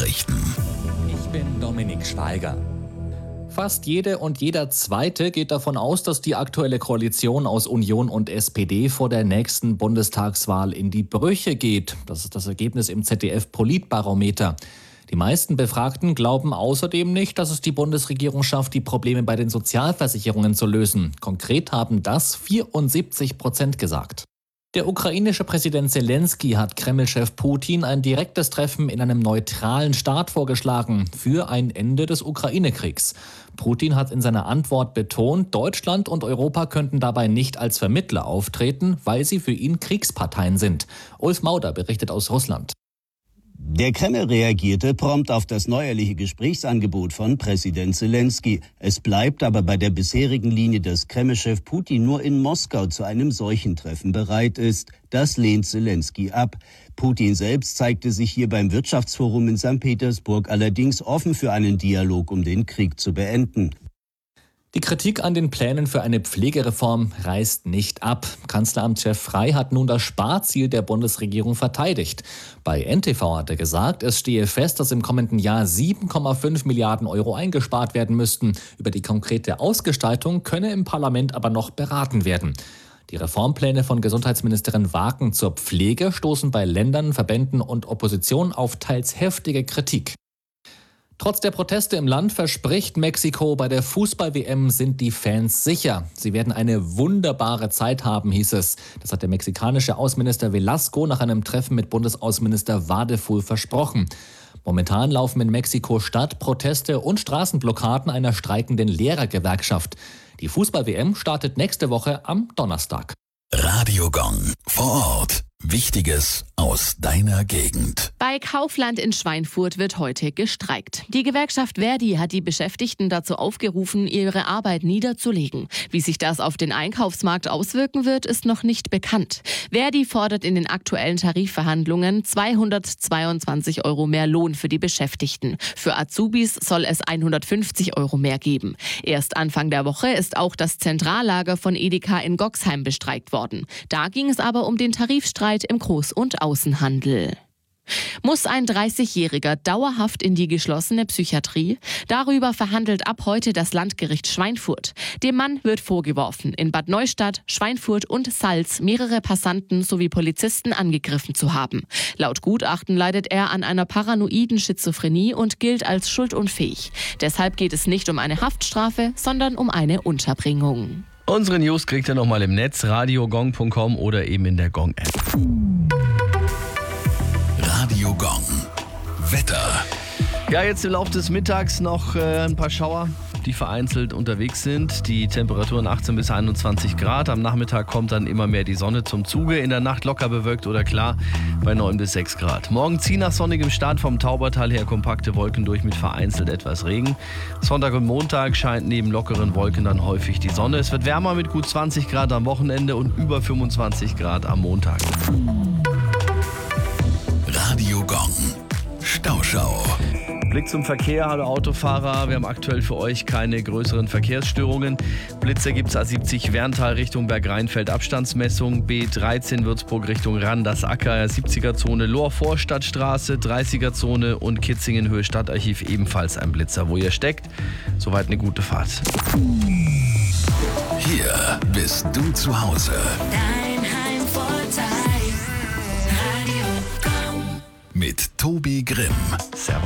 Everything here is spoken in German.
Nachrichten. Ich bin Dominik Schweiger. Fast jede und jeder Zweite geht davon aus, dass die aktuelle Koalition aus Union und SPD vor der nächsten Bundestagswahl in die Brüche geht. Das ist das Ergebnis im ZDF-Politbarometer. Die meisten Befragten glauben außerdem nicht, dass es die Bundesregierung schafft, die Probleme bei den Sozialversicherungen zu lösen. Konkret haben das 74% gesagt. Der ukrainische Präsident Zelensky hat Kreml-Chef Putin ein direktes Treffen in einem neutralen Staat vorgeschlagen für ein Ende des Ukraine-Kriegs. Putin hat in seiner Antwort betont, Deutschland und Europa könnten dabei nicht als Vermittler auftreten, weil sie für ihn Kriegsparteien sind. Ulf Mauder berichtet aus Russland. Der Kreml reagierte prompt auf das neuerliche Gesprächsangebot von Präsident Zelensky. Es bleibt aber bei der bisherigen Linie, dass Kreml-Chef Putin nur in Moskau zu einem solchen Treffen bereit ist. Das lehnt Zelensky ab. Putin selbst zeigte sich hier beim Wirtschaftsforum in St. Petersburg allerdings offen für einen Dialog, um den Krieg zu beenden. Die Kritik an den Plänen für eine Pflegereform reißt nicht ab. Kanzleramtschef Frey hat nun das Sparziel der Bundesregierung verteidigt. Bei NTV hat er gesagt, es stehe fest, dass im kommenden Jahr 7,5 Milliarden Euro eingespart werden müssten. Über die konkrete Ausgestaltung könne im Parlament aber noch beraten werden. Die Reformpläne von Gesundheitsministerin Wagen zur Pflege stoßen bei Ländern, Verbänden und Opposition auf teils heftige Kritik. Trotz der Proteste im Land verspricht Mexiko, bei der Fußball-WM sind die Fans sicher. Sie werden eine wunderbare Zeit haben, hieß es. Das hat der mexikanische Außenminister Velasco nach einem Treffen mit Bundesaußenminister Wadeful versprochen. Momentan laufen in Mexiko-Stadt Proteste und Straßenblockaden einer streikenden Lehrergewerkschaft. Die Fußball-WM startet nächste Woche am Donnerstag. Radio Gong vor Ort. Wichtiges aus deiner Gegend. Bei Kaufland in Schweinfurt wird heute gestreikt. Die Gewerkschaft Verdi hat die Beschäftigten dazu aufgerufen, ihre Arbeit niederzulegen. Wie sich das auf den Einkaufsmarkt auswirken wird, ist noch nicht bekannt. Verdi fordert in den aktuellen Tarifverhandlungen 222 Euro mehr Lohn für die Beschäftigten. Für Azubis soll es 150 Euro mehr geben. Erst Anfang der Woche ist auch das Zentrallager von Edeka in Goxheim bestreikt worden. Da ging es aber um den Tarifstreit im Groß- und Außenhandel. Muss ein 30-Jähriger dauerhaft in die geschlossene Psychiatrie? Darüber verhandelt ab heute das Landgericht Schweinfurt. Dem Mann wird vorgeworfen, in Bad Neustadt, Schweinfurt und Salz mehrere Passanten sowie Polizisten angegriffen zu haben. Laut Gutachten leidet er an einer paranoiden Schizophrenie und gilt als schuldunfähig. Deshalb geht es nicht um eine Haftstrafe, sondern um eine Unterbringung. Unsere News kriegt ihr nochmal im Netz, radiogong.com oder eben in der Gong-App. Radio Gong. Wetter. Ja, jetzt im Laufe des Mittags noch ein paar Schauer, die vereinzelt unterwegs sind. Die Temperaturen 18 bis 21 Grad. Am Nachmittag kommt dann immer mehr die Sonne zum Zuge. In der Nacht locker bewölkt oder klar bei 9 bis 6 Grad. Morgen ziehen nach sonnigem Start vom Taubertal her kompakte Wolken durch mit vereinzelt etwas Regen. Sonntag und Montag scheint neben lockeren Wolken dann häufig die Sonne. Es wird wärmer mit gut 20 Grad am Wochenende und über 25 Grad am Montag. Radio Gong. Stauschau. Blick zum Verkehr, hallo Autofahrer. Wir haben aktuell für euch keine größeren Verkehrsstörungen. Blitzer gibt es A70 Werntal Richtung Bergrheinfeld Abstandsmessung, B13 Würzburg Richtung Randasacker, 70er-Zone Lohr Vorstadtstraße, 30er-Zone und Kitzingen Höhe Stadtarchiv ebenfalls ein Blitzer. Wo ihr steckt, soweit eine gute Fahrt. Hier bist du zu Hause. Dein Heimvorteil. Radio Gong. Mit Tobi Grimm. Servus.